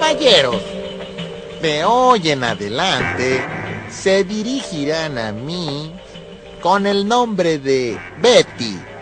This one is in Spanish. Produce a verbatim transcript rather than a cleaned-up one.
Caballeros, de hoy en adelante se dirigirán a mí con el nombre de Betty.